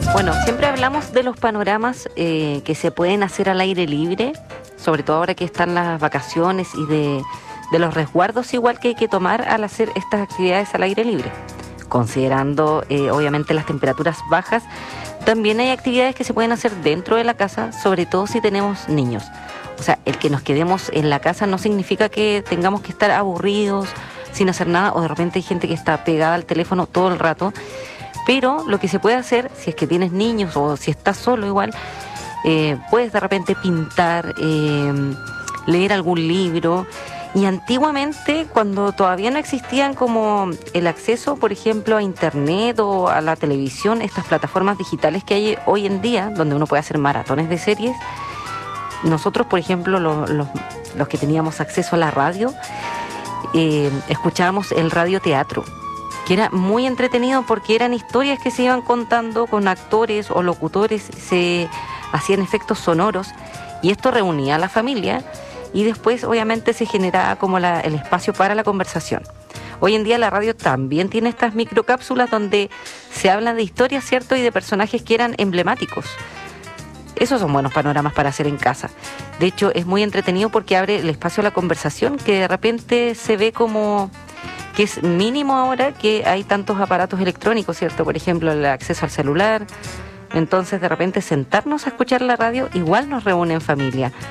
Bueno, siempre hablamos de los panoramas que se pueden hacer al aire libre, sobre todo ahora que están las vacaciones y de los resguardos igual que hay que tomar al hacer estas actividades al aire libre. Considerando obviamente las temperaturas bajas, también hay actividades que se pueden hacer dentro de la casa, sobre todo si tenemos niños. O sea, el que nos quedemos en la casa no significa que tengamos que estar aburridos, sin hacer nada, o de repente hay gente que está pegada al teléfono todo el rato. Pero lo que se puede hacer, si es que tienes niños o si estás solo igual, puedes de repente pintar, leer algún libro. Y antiguamente, cuando todavía no existían como el acceso, por ejemplo, a internet o a la televisión, estas plataformas digitales que hay hoy en día, donde uno puede hacer maratones de series, nosotros, por ejemplo, los que teníamos acceso a la radio, escuchábamos el radioteatro, que era muy entretenido porque eran historias que se iban contando con actores o locutores, se hacían efectos sonoros y esto reunía a la familia y después obviamente se generaba como el espacio para la conversación. Hoy en día la radio también tiene estas microcápsulas donde se hablan de historias, ¿cierto? Y de personajes que eran emblemáticos. Esos son buenos panoramas para hacer en casa. De hecho, es muy entretenido porque abre el espacio a la conversación que de repente se ve como que es mínimo ahora que hay tantos aparatos electrónicos, ¿cierto? Por ejemplo, el acceso al celular. Entonces, de repente, sentarnos a escuchar la radio igual nos reúne en familia.